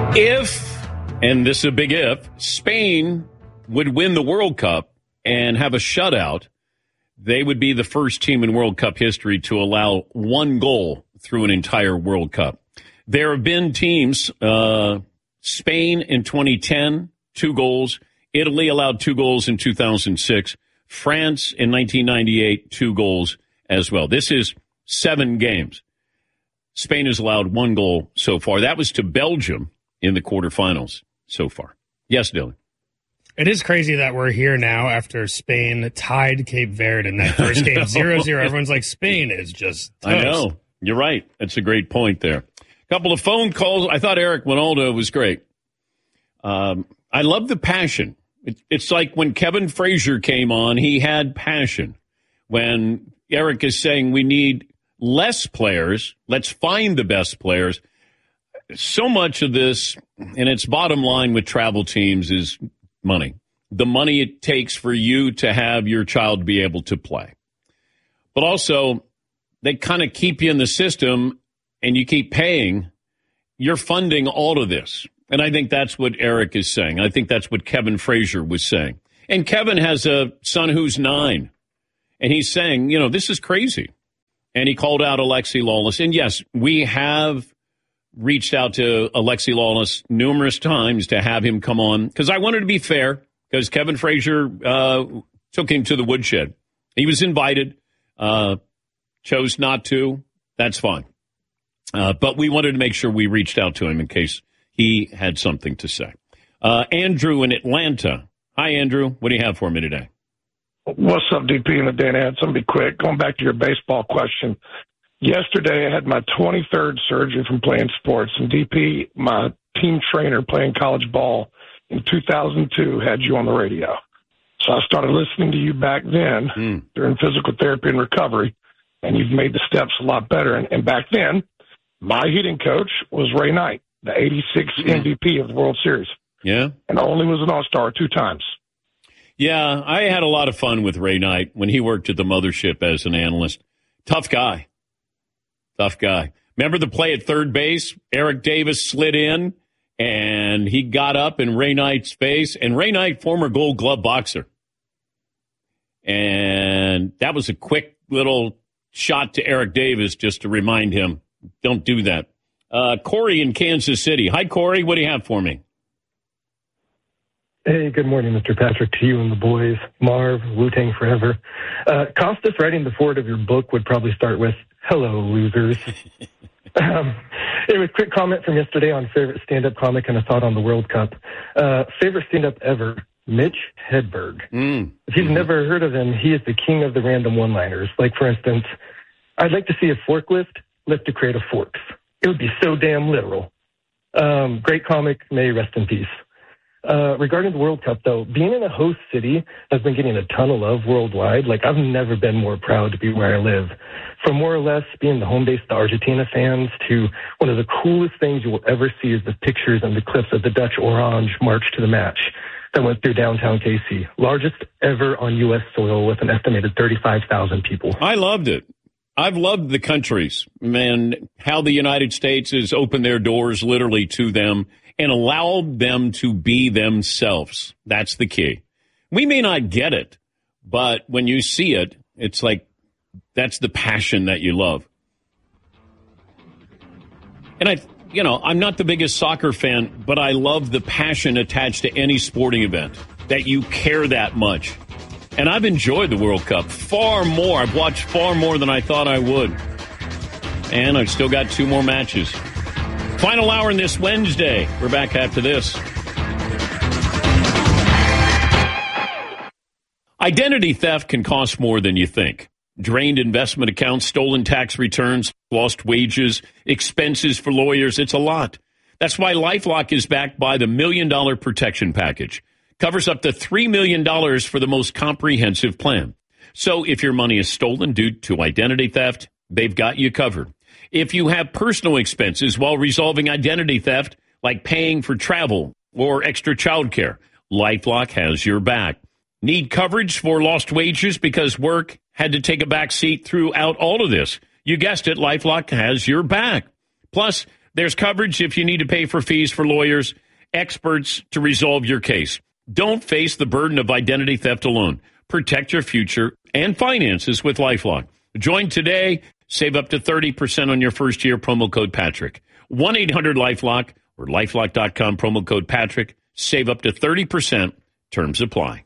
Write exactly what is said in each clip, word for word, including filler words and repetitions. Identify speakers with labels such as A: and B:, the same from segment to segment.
A: If, and this is a big if, Spain would win the World Cup and have a shutout, they would be the first team in World Cup history to allow one goal through an entire World Cup. There have been teams, uh, Spain in twenty ten, two goals. Italy allowed two goals in two thousand six. France in nineteen ninety-eight, two goals as well. This is seven games. Spain has allowed one goal so far. That was to Belgium in the quarterfinals so far. Yes, Dylan.
B: It is crazy that we're here now after Spain tied Cape Verde in that first game, zero zero. Everyone's like, Spain is just toast.
A: I know. You're right. That's a great point there. A couple of phone calls. I thought Eric Winaldo was great. Um, I love the passion. It, it's like when Kevin Frazier came on, he had passion. When Eric is saying we need less players, let's find the best players. So much of this, and its bottom line with travel teams, is money. The money it takes for you to have your child be able to play. But also, they kind of keep you in the system, and you keep paying. You're funding all of this. And I think that's what Eric is saying. I think that's what Kevin Frazier was saying. And Kevin has a son who's nine. And he's saying, you know, this is crazy. And he called out Alexi Lalas. And yes, we have reached out to Alexi Lalas numerous times to have him come on. Because I wanted to be fair. Because Kevin Frazier uh, took him to the woodshed. He was invited. Uh, chose not to. That's fine. Uh, but we wanted to make sure we reached out to him in case he had something to say. Uh, Andrew in Atlanta. Hi, Andrew. What do you have for me today?
C: What's up, D P and the Dan Ants? I'm going to be quick. Going back to your baseball question. Yesterday, I had my twenty-third surgery from playing sports. And D P, my team trainer playing college ball in two thousand two, had you on the radio. So I started listening to you back then mm. during physical therapy and recovery. And you've made the steps a lot better. And, and back then, my hitting coach was Ray Knight, the eighty-six mm. M V P of the World Series.
A: Yeah.
C: And only was an all-star two times.
A: Yeah, I had a lot of fun with Ray Knight when he worked at the mothership as an analyst. Tough guy. Tough guy. Remember the play at third base? Eric Davis slid in, and he got up in Ray Knight's face. And Ray Knight, former Gold Glove boxer. And that was a quick little shot to Eric Davis just to remind him, don't do that. Uh, Corey in Kansas City. Hi, Corey. What do you have for me?
D: Hey, good morning, Mister Patrick, to you and the boys. Marv, Wu-Tang Forever. Uh, Costas writing the forward of your book would probably start with, hello, losers. um, it was a quick comment from yesterday on favorite stand-up comic and a thought on the World Cup. Uh, favorite stand-up ever, Mitch Hedberg. Mm. If you've mm-hmm. never heard of him, he is the king of the random one-liners. Like, for instance, I'd like to see a forklift lift a crate of forks. It would be so damn literal. Um, great comic, may rest in peace. Uh, regarding the World Cup, though, being in a host city has been getting a ton of love worldwide. Like, I've never been more proud to be where I live. From more or less being the home base of the Argentina fans to one of the coolest things you will ever see is the pictures and the clips of the Dutch Orange march to the match that went through downtown K C. Largest ever on U S soil with an estimated thirty-five thousand people.
A: I loved it. I've loved the countries, man, how the United States has opened their doors literally to them and allowed them to be themselves. That's the key. We may not get it, but when you see it, it's like that's the passion that you love. And I, you know, I'm not the biggest soccer fan, but I love the passion attached to any sporting event, that you care that much. And I've enjoyed the World Cup far more. I've watched far more than I thought I would. And I've still got two more matches. Final hour in this Wednesday. We're back after this. Identity theft can cost more than you think. Drained investment accounts, stolen tax returns, lost wages, expenses for lawyers. It's a lot. That's why LifeLock is backed by the Million Dollar Protection Package. Covers up to three million dollars for the most comprehensive plan. So if your money is stolen due to identity theft, they've got you covered. If you have personal expenses while resolving identity theft, like paying for travel or extra childcare, LifeLock has your back. Need coverage for lost wages because work had to take a back seat throughout all of this? You guessed it, LifeLock has your back. Plus, There's coverage if you need to pay for fees for lawyers, experts to resolve your case. Don't face the burden of identity theft alone. Protect your future and finances with LifeLock. Join today. Save up to thirty percent on your first year. Promo code Patrick. one eight hundred LifeLock or lifelock dot com. Promo code Patrick. Save up to thirty percent. Terms apply.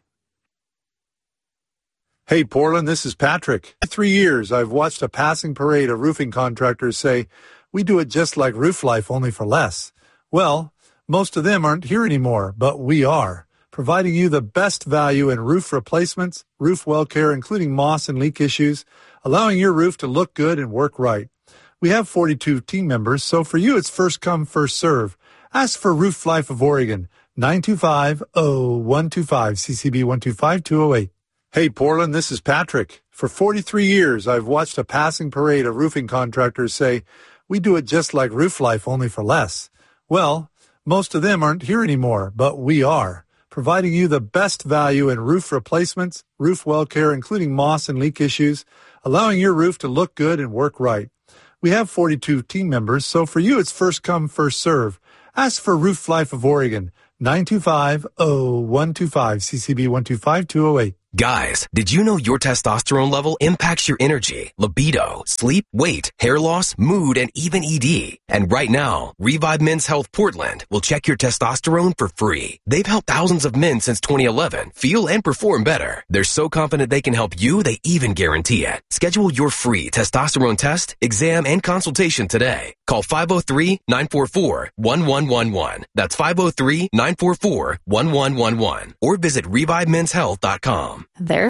E: Hey, Portland, this is Patrick. For three years, I've watched a passing parade of roofing contractors say, we do it just like Roof Life, only for less. Well, most of them aren't here anymore, but we are, providing you the best value in roof replacements, roof well care, including moss and leak issues, allowing your roof to look good and work right. We have forty-two team members, so for you, it's first come, first serve. Ask for Roof Life of Oregon, nine two five, oh one two five, C C B one two five two oh eight. Hey, Portland, this is Patrick. For forty-three years, I've watched a passing parade of roofing contractors say, we do it just like Roof Life, only for less. Well, most of them aren't here anymore, but we are, providing you the best value in roof replacements, roof well care, including moss and leak issues, allowing your roof to look good and work right. We have forty-two team members, so for you, it's first come, first serve. Ask for Roof Life of Oregon, nine two five, oh one two five, C C B one two five two oh eight.
F: Guys, did you know your testosterone level impacts your energy, libido, sleep, weight, hair loss, mood, and even E D? And right now, Revive Men's Health Portland will check your testosterone for free. They've helped thousands of men since twenty eleven feel and perform better. They're so confident they can help you, they even guarantee it. Schedule your free testosterone test, exam, and consultation today. Call five oh three, nine four four, one one one one. That's five oh three, nine four four, one one one one. Or visit revive mens health dot com.
G: There